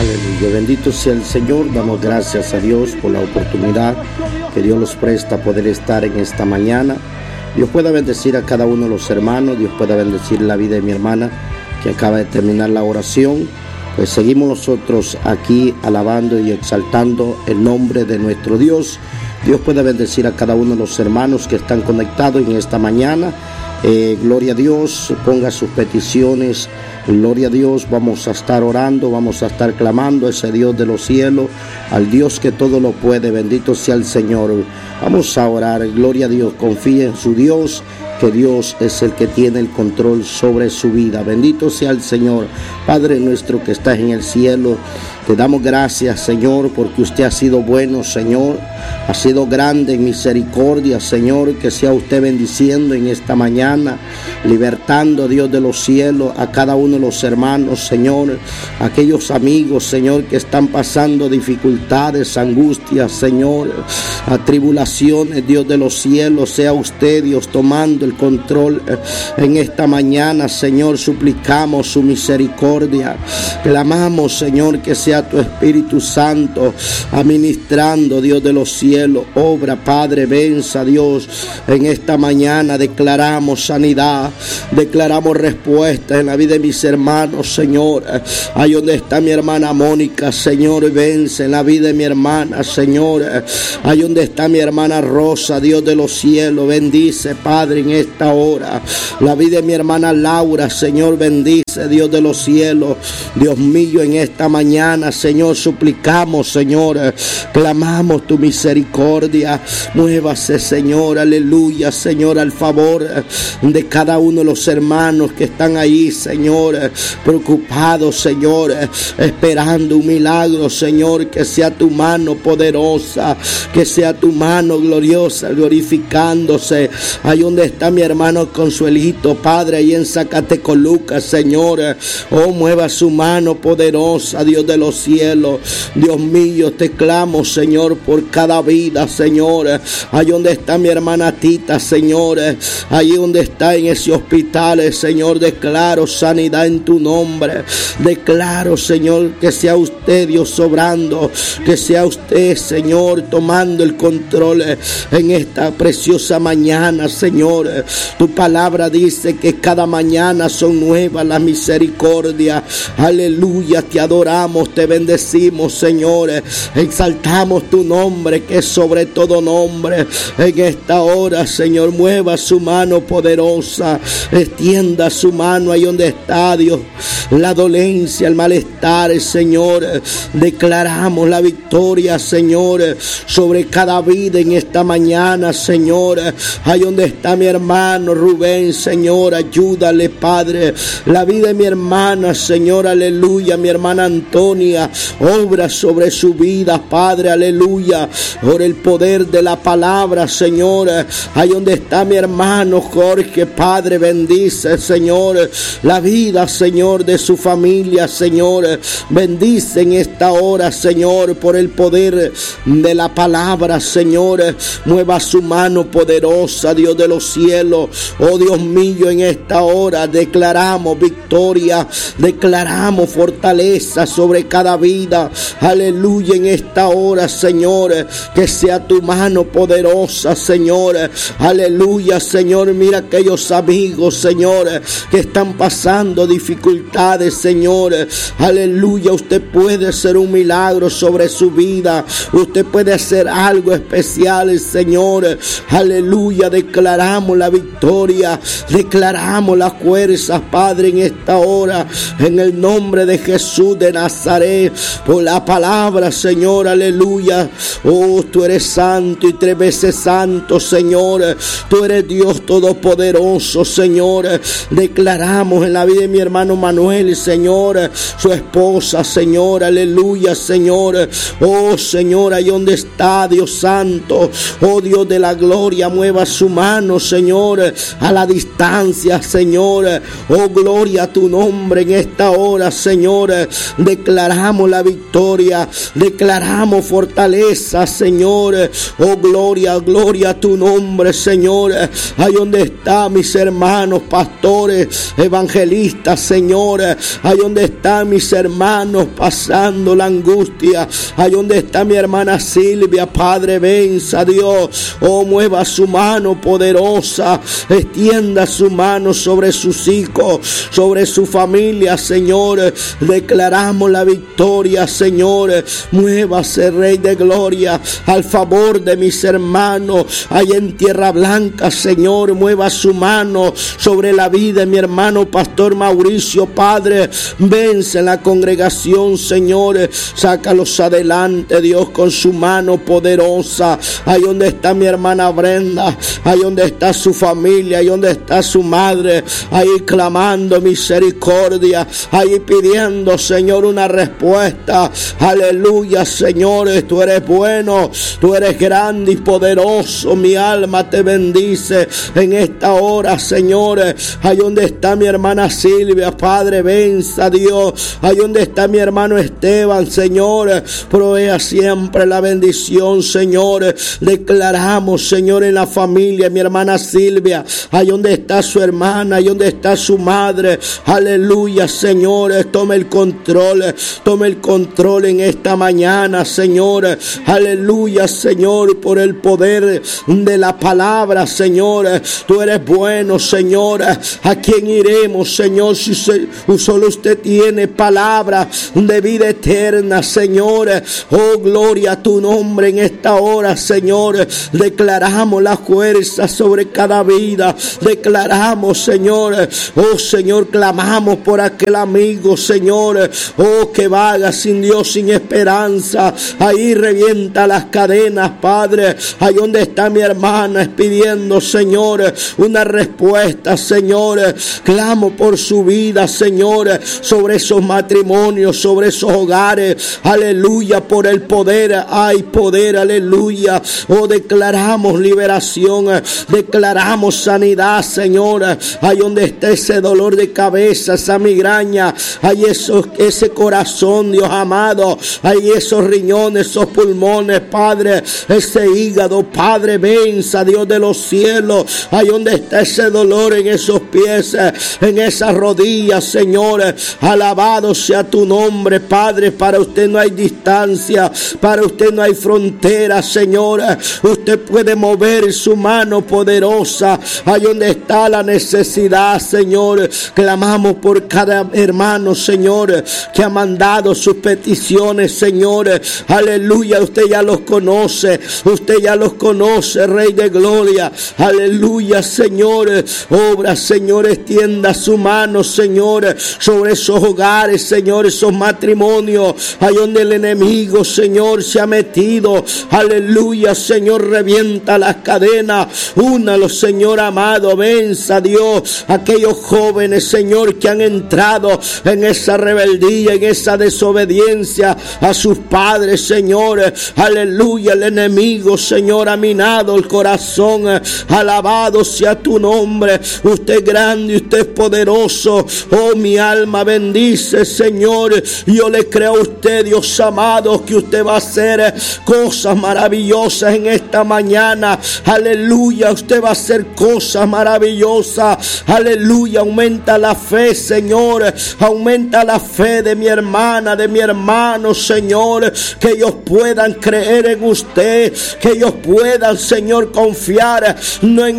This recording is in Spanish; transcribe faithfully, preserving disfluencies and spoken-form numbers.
Aleluya, bendito sea el Señor. Damos gracias a Dios por la oportunidad que Dios nos presta poder estar en esta mañana. Dios pueda bendecir a cada uno de los hermanos. Dios pueda bendecir la vida de mi hermana que acaba de terminar la oración. Pues seguimos nosotros aquí alabando y exaltando el nombre de nuestro Dios. Dios pueda bendecir a cada uno de los hermanos que están conectados en esta mañana. Eh, gloria a Dios, ponga sus peticiones. Gloria a Dios, vamos a estar orando, vamos a estar clamando a ese Dios de los cielos, al Dios que todo lo puede. Bendito sea el Señor. Vamos a orar. Gloria a Dios, confíe en su Dios, que Dios es el que tiene el control sobre su vida. Bendito sea el Señor. Padre nuestro que estás en el cielo, te damos gracias, Señor, porque usted ha sido bueno, Señor. Ha sido grande en misericordia, Señor. Que sea usted bendiciendo en esta mañana, libertando, Dios de los cielos, a cada uno de los hermanos, Señor. Aquellos amigos, Señor, que están pasando dificultades, angustias, Señor, atribulaciones, Dios de los cielos. Sea usted, Dios, tomando el control en esta mañana, Señor. Suplicamos su misericordia. Clamamos, Señor, que sea tu Espíritu Santo administrando, Dios de los cielos. Obra, Padre, venza, Dios, en esta mañana. Declaramos sanidad, declaramos respuesta en la vida de mis hermanos, Señor. Ahí donde está mi hermana Mónica, Señor, vence en la vida de mi hermana, Señor. Ahí donde está mi hermana Rosa, Dios de los cielos, bendice, Padre, en esta hora. La vida de mi hermana Laura, Señor, bendice, Dios de los cielos. Dios mío, en esta mañana, Señor, suplicamos, Señor, clamamos tu misericordia. Muévase, Señor, aleluya, Señor, al favor de cada uno de los hermanos que están ahí, Señor, preocupados, Señor, esperando un milagro, Señor. Que sea tu mano poderosa, que sea tu mano gloriosa, glorificándose. Ahí donde está mi hermano Consuelito, Padre, ahí en Zacatecoluca, Señor. Oh, mueva su mano poderosa, Dios de los cielos. Dios mío, te clamo, Señor, por cada vida, Señor. Ahí donde está mi hermana Tita, Señor. Ahí donde está en ese hospital, Señor. Declaro sanidad en tu nombre. Declaro, Señor, que sea usted, Dios, sobrando. Que sea usted, Señor, tomando el control en esta preciosa mañana, Señor. Tu palabra dice que cada mañana son nuevas las misericordias. Aleluya, te adoramos, te bendecimos, Señor. Exaltamos tu nombre, que es sobre todo nombre. En esta hora, Señor, mueva su mano poderosa. Extienda su mano ahí donde está, Dios. La dolencia, el malestar, Señor. Declaramos la victoria, Señor, sobre cada vida en esta mañana, Señor. Ahí donde está mi hermano Rubén, Señor, ayúdale, Padre. La vida de mi hermana, Señor, aleluya. Mi hermana Antonia, obra sobre su vida, Padre, aleluya. Por el poder de la palabra, Señor. Ahí donde está mi hermano Jorge, Padre, bendice, Señor, la vida, Señor, de su familia, Señor. Bendice en esta hora, Señor, por el poder de la palabra, Señor. Mueva su mano poderosa, Dios de los cielos. Oh, Dios mío, en esta hora declaramos victoria, declaramos fortaleza sobre cada vida. Aleluya, en esta hora, Señor, que sea tu mano poderosa, Señor. Aleluya, Señor. Mira aquellos amigos, Señor, que están pasando dificultades, Señor. Aleluya, usted puede hacer un milagro sobre su vida. Usted puede hacer algo especial, Señor. Aleluya, declaramos la victoria, declaramos las fuerzas, Padre, en esta hora, en el nombre de Jesús de Nazaret, por la palabra, Señor, aleluya. Oh, tú eres santo y tres veces santo, Señor. Tú eres Dios todopoderoso, Señor. Declaramos en la vida de mi hermano Manuel, Señor, su esposa, Señor, aleluya, Señor. Oh, Señor, ahí donde está, Dios santo, oh Dios de la gloria, mueva su mano, Señor. Señor, a la distancia, Señor. Oh, gloria a tu nombre en esta hora, Señor. Declaramos la victoria, declaramos fortaleza, Señor. Oh, gloria, gloria a tu nombre, Señor. Ahí donde están mis hermanos pastores, evangelistas, Señor. Ahí donde están mis hermanos pasando la angustia. Ahí donde está mi hermana Silvia, Padre, venza, Dios. Oh, mueva su mano poderosa, extienda su mano sobre sus hijos, sobre su familia, Señor. Declaramos la victoria, Señor. Muévase, Rey de Gloria, al favor de mis hermanos allá en Tierra Blanca, Señor. Mueva su mano sobre la vida de mi hermano Pastor Mauricio, Padre. Vence en la congregación, Señor. Sácalos adelante, Dios, con su mano poderosa. Ahí donde está mi hermana Brenda, ahí donde está su familia, ahí donde está su madre, ahí clamando misericordia, ahí pidiendo, Señor, una respuesta. Aleluya, Señor, tú eres bueno, tú eres grande y poderoso. Mi alma te bendice en esta hora, Señor. Ahí donde está mi hermana Silvia, Padre, venza, Dios. Ahí donde está mi hermano Esteban, Señor, provea siempre la bendición, Señor. Declaramos, Señor, en la familia, mi hermana Silvia, ahí donde está su hermana, ahí donde está su madre. Aleluya, Señor, tome el control, tome el control en esta mañana, Señor. Aleluya, Señor, por el poder de la palabra, Señor. Tú eres bueno, Señor. ¿A quién iremos, Señor, si solo usted tiene palabra de vida eterna, Señor? Oh, gloria a tu nombre en esta hora, Señor. Declaramos la fuerza sobre cada vida. Declaramos, Señor, oh Señor, clamamos por aquel amigo, Señor, oh, que vaga sin Dios, sin esperanza. Ahí revienta las cadenas, Padre. Ahí donde está mi hermana pidiendo, Señor, una respuesta, Señor. Clamo por su vida, Señor, sobre esos matrimonios, sobre esos hogares. Aleluya, por el poder, hay poder, aleluya. Oh, declaramos liberación, declaramos sanidad, Señor. Ahí donde está ese dolor de cabeza, esa migraña, hay eso, ese corazón, Dios amado, hay esos riñones, esos pulmones, Padre, ese hígado, Padre, venza, Dios de los cielos. Ahí donde está ese dolor en esos pies, en esas rodillas, Señor. Alabado sea tu nombre, Padre. Para usted no hay distancia, para usted no hay frontera, Señor. Usted puede mover su mano poderosa ahí donde está la necesidad, Señor. Clamamos por cada hermano, Señor, que ha mandado sus peticiones, Señor. Aleluya, usted ya los conoce, usted ya los conoce, Rey de Gloria. Aleluya, Señor. Obra, Señor, extienda su mano, Señor, sobre esos hogares, Señor, esos matrimonios, ahí donde el enemigo, Señor, se ha metido. Aleluya, Señor, revienta las cadenas. Únalo, Señor amado, venza, Dios, aquellos jóvenes, Señor, que han entrado en esa rebeldía, en esa desobediencia a sus padres, Señor. Aleluya, el enemigo, Señor, ha minado el corazón. Alabado sea tu nombre. Usted es grande, usted es poderoso. Oh, mi alma bendice, Señor. Yo le creo a usted, Dios amado, que usted va a hacer cosas maravillosas en esta mañana. Aleluya, usted va a hacer cosas maravillosas. Aleluya, aumenta la fe, Señor. Aumenta la fe de mi hermana, de mi hermano, Señor. Que ellos puedan creer en usted, que ellos puedan, Señor, confiar no en